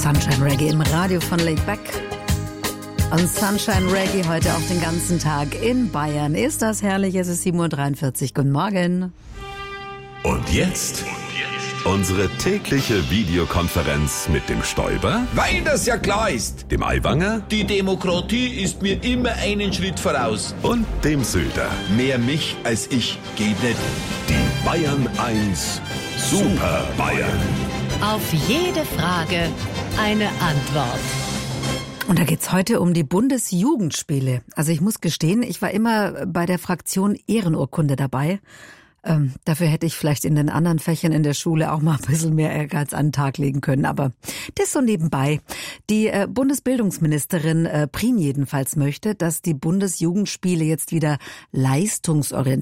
Sunshine Reggae im Radio von Laidback. Und Sunshine Reggae heute auch den ganzen Tag in Bayern. Ist das herrlich? Es ist 7:43 Uhr. Guten Morgen. Und jetzt unsere tägliche Videokonferenz mit dem Stoiber, Weil das ja klar ist. dem Aiwanger Die Demokratie ist mir immer einen Schritt voraus. und dem Söder. Mehr mich als ich geht nicht. Die Bayern 1 Super Bayern. Auf jede Frage eine Antwort. Und da geht's heute um die Bundesjugendspiele. Also ich muss gestehen, ich war immer bei der Fraktion Ehrenurkunde dabei. Dafür hätte ich vielleicht in den anderen Fächern in der Schule auch mal ein bisschen mehr Ehrgeiz an den Tag legen können. Aber das so nebenbei. Die Bundesbildungsministerin Prien jedenfalls möchte, dass die Bundesjugendspiele jetzt wieder leistungsorientiert